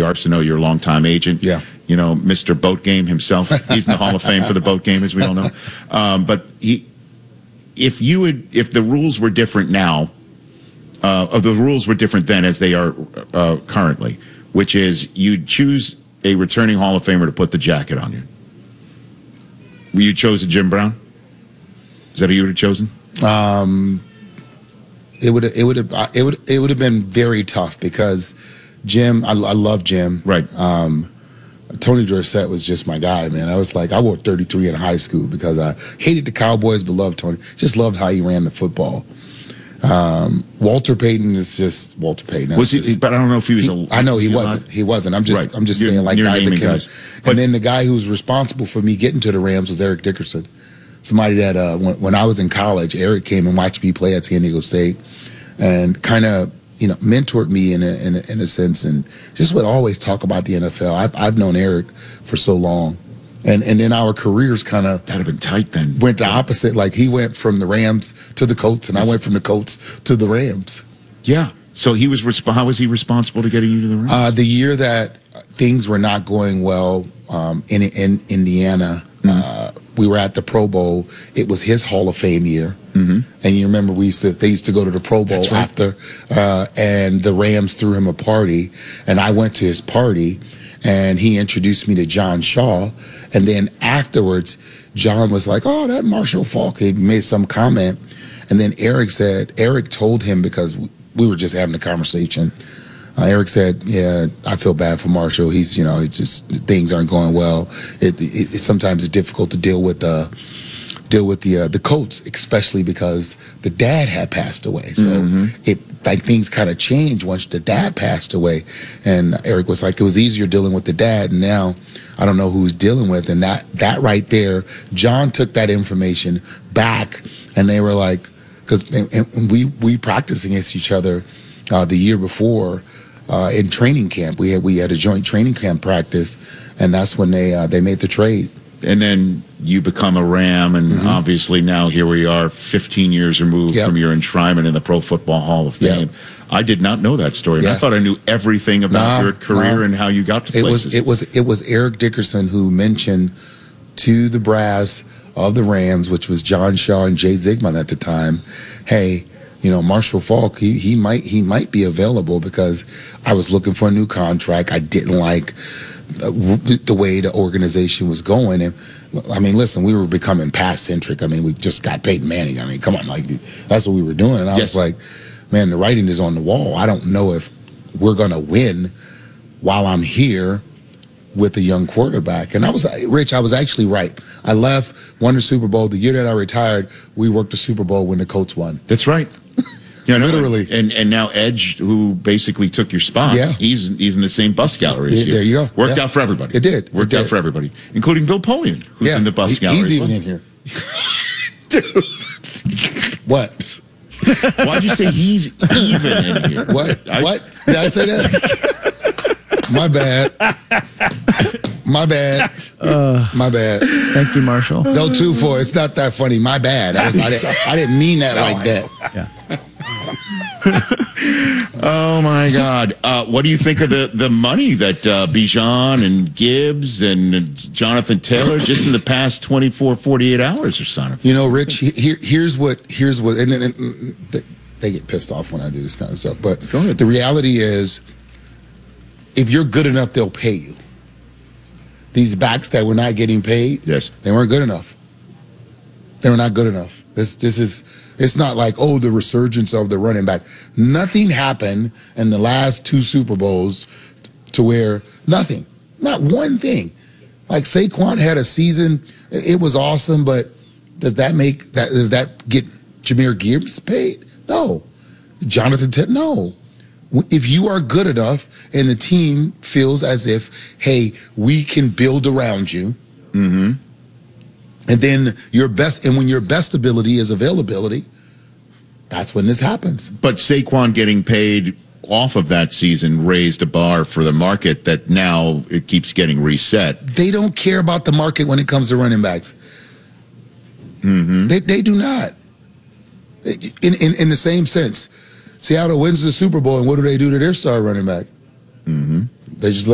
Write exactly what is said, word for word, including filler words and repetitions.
Arsenault, your longtime agent. Yeah. You know, Mister Boat Game himself. He's in the Hall of Fame for the boat game, as we all know. Um, but he, if you would, if the rules were different now, uh, of the rules were different then as they are uh, currently, which is you'd choose a returning Hall of Famer to put the jacket on you. You chosen Jim Brown? Is that who you would have chosen? Um, it would it would have it would it would have been very tough because Jim, I, I love Jim. Right. Um, Tony Dorsett was just my guy, man. I was like, I wore thirty-three in high school because I hated the Cowboys but loved Tony. Just loved how he ran the football. Um, Walter Payton is just Walter Payton. Was he? Just, but I don't know if he was. he, A, I know he was wasn't. Not? He wasn't. I'm just. Right. I'm just you're, saying, like guys that came. Guys. But, and then the guy who was responsible for me getting to the Rams was Eric Dickerson. Somebody that uh, when, when I was in college, Eric came and watched me play at San Diego State, and kind of you know mentored me in a, in a in a sense, and just would always talk about the N F L. I've, I've known Eric for so long. And and then our careers kind of that'd have been tight then. Went the opposite. Like he went from the Rams to the Colts, and I went from the Colts to the Rams. Yeah. So he was. Resp- how was he responsible to getting you to the Rams? Uh, the year that things were not going well um, in in Indiana, mm-hmm. uh, we were at the Pro Bowl. It was his Hall of Fame year, mm-hmm. and you remember we used to they used to go to the Pro Bowl right. after, uh, and the Rams threw him a party, and I went to his party. And he introduced me to John Shaw. And then afterwards, John was like, oh, that Marshall Faulk. He made some comment. And then Eric said, Eric told him because we were just having a conversation. Uh, Eric said, yeah, I feel bad for Marshall. He's, you know, it's just things aren't going well. It, it, it sometimes it's difficult to deal with the deal with the uh, the Colts, especially because the dad had passed away. So mm-hmm. it like things kind of changed once the dad passed away. And Eric was like, it was easier dealing with the dad, and now I don't know who he's dealing with. And that that right there, John took that information back, and they were like, because we we practiced against each other uh, the year before uh, in training camp. We had we had a joint training camp practice, and that's when they uh, they made the trade. And then you become a Ram, and mm-hmm. obviously now here we are, fifteen years removed yep. from your enshrinement in the Pro Football Hall of Fame. Yep. I did not know that story. And yeah. I thought I knew everything about nah, your career nah. and how you got to places. It was, it was, it was Eric Dickerson who mentioned to the brass of the Rams, which was John Shaw and Jay Zigman at the time, hey, you know, Marshall Faulk, he, he might he might be available because I was looking for a new contract. I didn't like the way the organization was going. And I mean, listen, we were becoming past centric. I mean, we just got Peyton Manning. I mean, come on, like that's what we were doing. And I yes. was like, man, the writing is on the wall. I don't know if we're going to win while I'm here with a young quarterback. And I was, Rich, I was actually right. I left, won the Super Bowl. The year that I retired, we worked the Super Bowl when the Colts won. That's right. You know, literally. And and now Edge, who basically took your spot, yeah. he's he's in the same bus gallery as you. There you go. Worked yeah. out for everybody. It did. Worked it out did. for everybody, including Bill Polian, who's yeah. in the bus he, gallery. He's even well. in here. Dude. What? Why'd you say he's even in here? What? I, what? Did I say that? My bad. My bad. Uh, My bad. Thank you, Marshall. No two for it's not that funny. My bad. I, was, I, didn't, I didn't mean that no, like that. Yeah. Oh my God! Uh, what do you think of the, the money that uh, Bijan and Gibbs and Jonathan Taylor just in the past twenty-four, forty-eight hours or something? You know, Rich. Here, here's what. Here's what. And, and, and they get pissed off when I do this kind of stuff. But Go ahead. The reality is, if you're good enough, they'll pay you. These backs that were not getting paid, yes, they weren't good enough. They were not good enough. This this is. It's not like, oh, the resurgence of the running back. Nothing happened in the last two Super Bowls to where nothing, not one thing. Like Saquon had a season, it was awesome, but does that make that? Does that get Jahmyr Gibbs paid? No. Jonathan Ted, no. If you are good enough and the team feels as if, hey, we can build around you. Mm-hmm. And then your best, and when your best ability is availability, that's when this happens. But Saquon getting paid off of that season raised a bar for the market that now it keeps getting reset. They don't care about the market when it comes to running backs. Mm-hmm. They they do not. In, in in the same sense, Seattle wins the Super Bowl, and what do they do to their star running back? Mm-hmm. They just